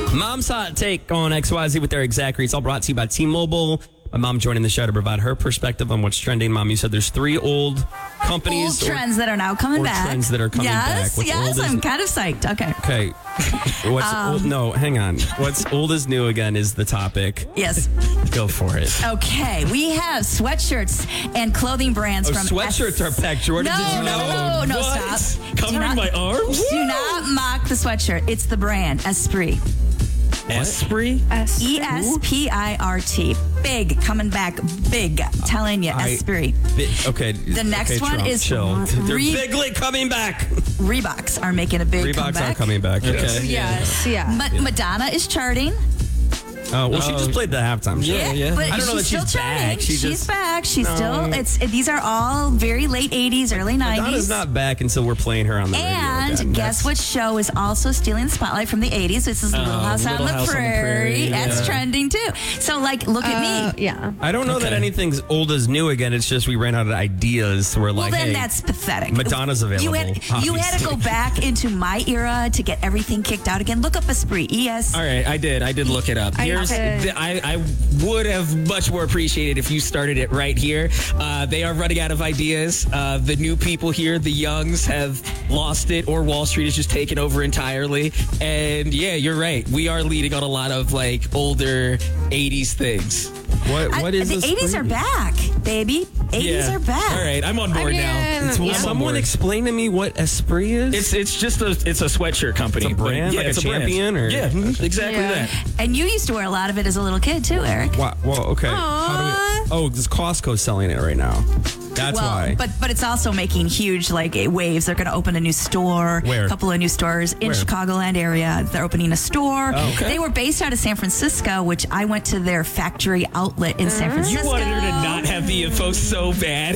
Mom's Hot Take on XYZ with Eric Zachary. It's all brought to you by T-Mobile. My mom joining the show to provide her perspective on what's trending. Mom, you said there's 3 old companies. Old trends that are now coming back. Trends that are coming back. Yes, I'm kind of psyched. Okay. What's old? No, hang on. What's old is new again is the topic. Yes. Go for it. Okay. We have sweatshirts and clothing brands from sweatshirts are back, Jordan. Did you know? No, what? stop. Covering my arms? Do not mock the sweatshirt. It's the brand, Esprit. Esprit? Espirt. Big, coming back big. Telling you, Esprit. Okay. The next one Trump, is chill. They're bigly coming back. Reeboks are making a big comeback. Reeboks are coming back. Okay. Yes, yeah. Madonna is charting. She just played the halftime show. Yeah. But I don't know that still she's charting. back. She's back. She's still. These are all very late 80s, early 90s. Madonna's not back until we're playing her on the radio. And guess what show is also stealing the spotlight from the 80s? This is Little House on the Prairie. That's trending too. So, look at me. Yeah. I don't know that anything's old as new again. It's just we ran out of ideas. So we're Well, then hey, that's pathetic. Madonna's available. You had to go back into my era to get everything kicked out again. Look up Esprit. All right, I did look it up. I would have much more appreciated if you started it right here. They are running out of ideas. The new people here, the youngs, have lost it, or Wall Street is just taken over entirely. And yeah, you're right. We are leading on a lot of older 80s things. What is the this? 80s are back, baby. 80s are back. All right, I'm on board now. Will someone explain to me what Esprit is? It's just a sweatshirt company. It's a brand, Yeah, like it's a champion, brand. or Yeah, exactly that. And you used to wear a lot of it as a little kid too, Eric. Well, okay. How do we? This Costco's selling it right now. That's why. But it's also making huge waves. They're going to open a new store. Where? A couple of new stores in Chicagoland area. They're opening a store. Oh, okay. They were based out of San Francisco, which I went to their factory outlet in San Francisco. You wanted her to not have the info so bad.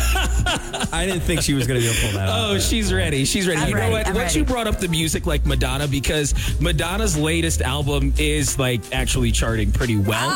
I didn't think she was going to be able to pull that off. Oh, she's ready. She's ready. You know what? Once you brought up the music like Madonna, because Madonna's latest album is actually charting pretty well.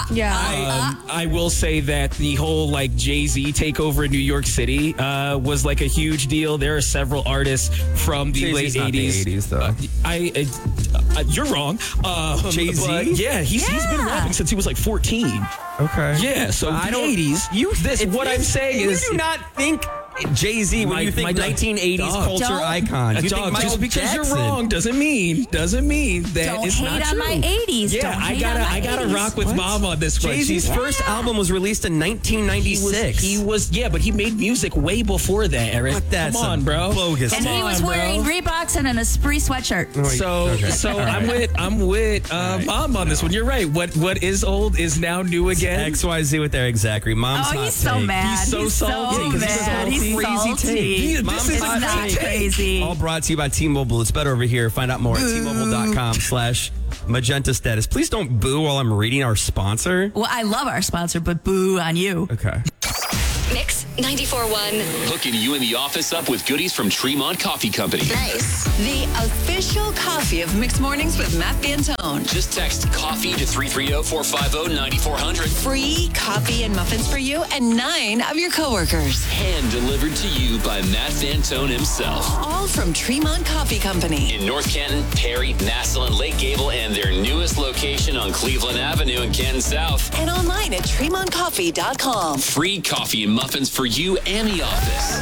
I will say that the whole Jay-Z takeover in New York City was a huge deal. There are several artists from the Jay-Z's late 80s. Not the 80s though. You're wrong. Jay-Z? Yeah, he's been rapping since he was 14. Okay. Yeah, so the 80s. What I'm saying is, you do not think Jay-Z when you think 1980s culture icon. You think Michael just because Jackson. you're wrong doesn't mean that Don't it's hate not on true. my 80s. Yeah, Don't I hate gotta on my rock with 80s. Mom on this one. Jay-Z's first album was released in 1996. He was, but he made music way before that, Eric. What, that's Come on, some bro. bogus And he was wearing Reeboks and an Esprit sweatshirt. So I'm with Mom on this one. You're right. What is old is now new again. XYZ with Eric Zachary. Mom's hot He's so take. mad. He's so salty. mad. He's Crazy salty. take. This is It's not take. crazy. All brought to you by T-Mobile. It's better over here. Find out more at T-Mobile.com/magenta status. Please don't boo while I'm reading our sponsor. Well, I love our sponsor, but boo on you. Okay. Mix 94.1. Hooking you in the office up with goodies from Tremont Coffee Company. Nice. The official coffee of Mixed Mornings with Matt Fantone. Just text coffee to 330-450-9400. Free coffee and muffins for you and 9 of your coworkers. Hand delivered to you by Matt Fantone himself. All from Tremont Coffee Company. In North Canton, Perry, Massillon, Lake Gable, and their newest location on Cleveland Avenue in Canton South. And online at TremontCoffee.com. Free coffee and muffins for you and the office.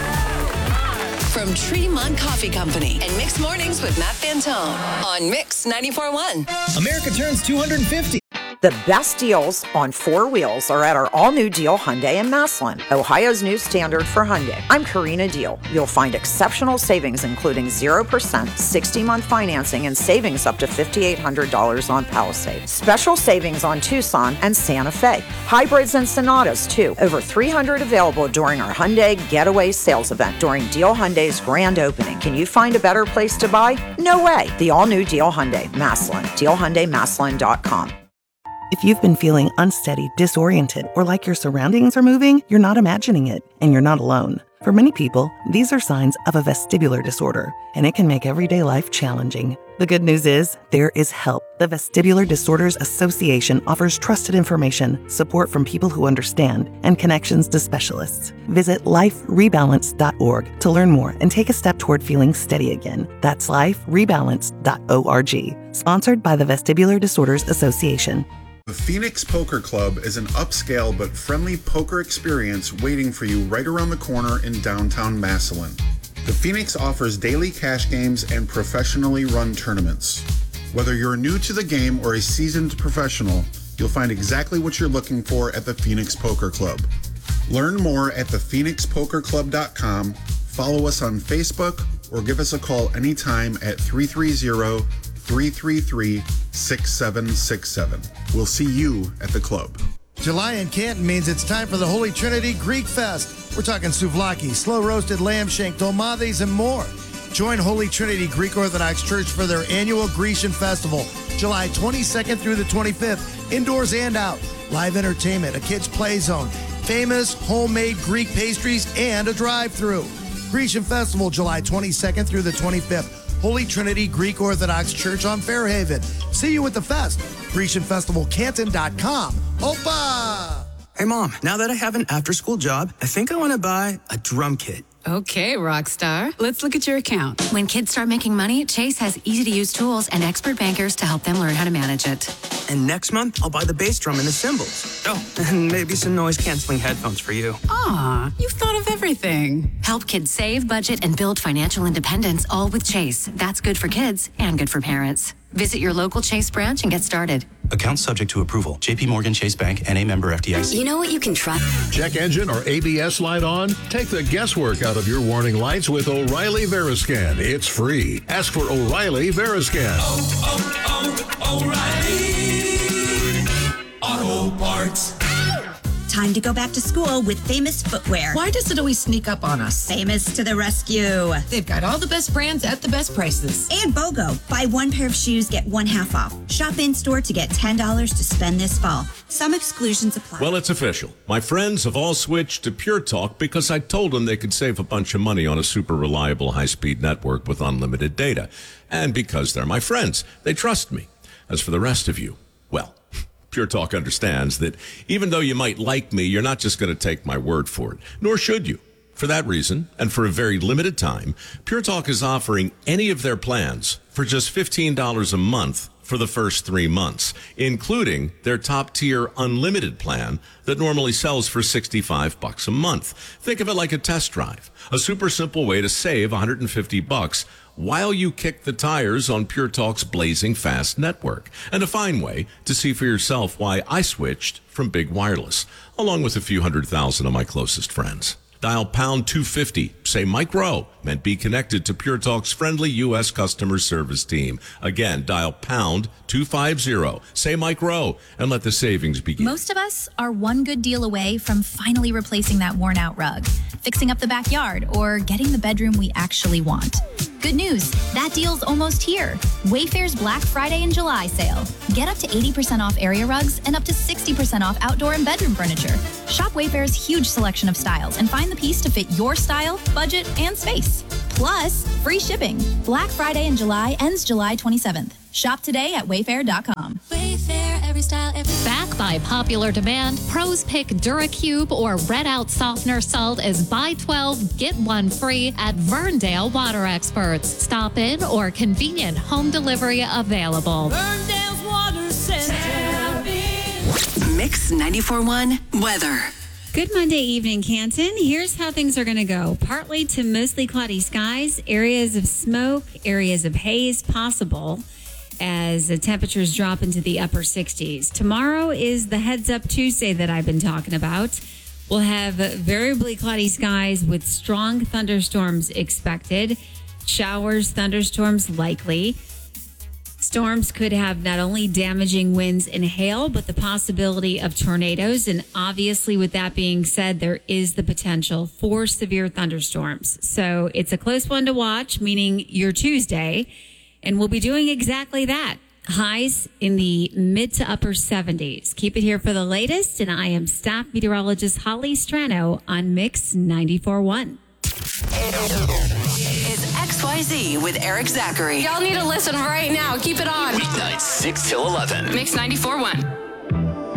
From Tremont Coffee Company and Mixed Mornings with Matt Fantone on Mix 94.1. America turns 250. The best deals on 4 wheels are at our all-new Deal Hyundai in Massillon, Ohio's new standard for Hyundai. I'm Karina Deal. You'll find exceptional savings including 0%, 60-month financing, and savings up to $5,800 on Palisade. Special savings on Tucson and Santa Fe. Hybrids and Sonatas, too. Over 300 available during our Hyundai Getaway Sales event during Deal Hyundai's grand opening. Can you find a better place to buy? No way. The all-new Deal Hyundai, Massillon. DealHyundaiMassillon.com. If you've been feeling unsteady, disoriented, or like your surroundings are moving, you're not imagining it, and you're not alone. For many people, these are signs of a vestibular disorder, and it can make everyday life challenging. The good news is, there is help. The Vestibular Disorders Association offers trusted information, support from people who understand, and connections to specialists. Visit liferebalance.org to learn more and take a step toward feeling steady again. That's liferebalance.org. Sponsored by the Vestibular Disorders Association. The Phoenix Poker Club is an upscale but friendly poker experience waiting for you right around the corner in downtown Massillon. The Phoenix offers daily cash games and professionally run tournaments. Whether you're new to the game or a seasoned professional, you'll find exactly what you're looking for at the Phoenix Poker Club. Learn more at thephoenixpokerclub.com, follow us on Facebook, or give us a call anytime at 330-333-6767. We'll see you at the club. July in Canton means it's time for the Holy Trinity Greek Fest. We're talking souvlaki, slow-roasted lamb shank, dolmades, and more. Join Holy Trinity Greek Orthodox Church for their annual Grecian Festival, July 22nd through the 25th, indoors and out. Live entertainment, a kids' play zone, famous homemade Greek pastries, and a drive-thru. Grecian Festival, July 22nd through the 25th. Holy Trinity Greek Orthodox Church on Fairhaven. See you at the fest. GrecianFestivalCanton.com. Opa! Hey, Mom, now that I have an after-school job, I think I want to buy a drum kit. Okay, Rockstar. Let's look at your account. When kids start making money, Chase has easy-to-use tools and expert bankers to help them learn how to manage it. And next month, I'll buy the bass drum and the cymbals. Oh, and maybe some noise-canceling headphones for you. Aw, you've thought of everything. Help kids save, budget, and build financial independence, all with Chase. That's good for kids and good for parents. Visit your local Chase branch and get started. Account subject to approval. JP Morgan Chase Bank, N.A. member FDIC. You know what you can trust? Check engine or ABS light on? Take the guesswork out of your warning lights with O'Reilly Veriscan. It's free. Ask for O'Reilly Veriscan. O'Reilly Auto Parts. Time to go back to school with Famous Footwear. Why does it always sneak up on us? Famous to the rescue. They've got all the best brands at the best prices. And BOGO. Buy one pair of shoes, get one half off. Shop in-store to get $10 to spend this fall. Some exclusions apply. Well, it's official. My friends have all switched to Pure Talk because I told them they could save a bunch of money on a super reliable high-speed network with unlimited data. And because they're my friends, they trust me. As for the rest of you, well, Pure Talk understands that even though you might like me, you're not just going to take my word for it, nor should you. For that reason, and for a very limited time, Pure Talk is offering any of their plans for just $15 a month for the first 3 months, including their top-tier unlimited plan that normally sells for $65 a month. Think of it like a test drive, a super simple way to save $150 while you kick the tires on Pure Talk's blazing fast network, and a fine way to see for yourself why I switched from big wireless, along with a few 100,000 of my closest friends. Dial pound 250, say Mike Rowe, and be connected to Pure Talk's friendly U.S. customer service team. Again, dial pound 250, say Mike Rowe, and let the savings begin. Most of us are one good deal away from finally replacing that worn-out rug, fixing up the backyard, or getting the bedroom we actually want. Good news, that deal's almost here. Wayfair's Black Friday and July sale. Get up to 80% off area rugs and up to 60% off outdoor and bedroom furniture. Shop Wayfair's huge selection of styles and find the piece to fit your style, budget, and space. Plus, free shipping. Black Friday in July ends July 27th. Shop today at Wayfair.com. Wayfair, every style, every... Back by popular demand, pros pick DuraCube or Red Out Softener Salt as buy 12, get 1 free at Verndale Water Experts. Stop in or convenient home delivery available. Verndale's Water Center. Mix 94.1 weather. Good Monday evening, Canton. Here's how things are going to go. Partly to mostly cloudy skies, areas of smoke, areas of haze possible as the temperatures drop into the upper 60s. Tomorrow is the Heads Up Tuesday that I've been talking about. We'll have variably cloudy skies with strong thunderstorms expected. Showers, thunderstorms likely. Storms could have not only damaging winds and hail, but the possibility of tornadoes. And obviously, with that being said, there is the potential for severe thunderstorms. So it's a close one to watch, meaning your Tuesday. And we'll be doing exactly that. Highs in the mid to upper 70s. Keep it here for the latest. And I am staff meteorologist Holly Strano on Mix 94.1. It's XYZ with Eric Zachary. Y'all need to listen right now. Keep it on. Weeknights 6 till 11. Mix 94.1.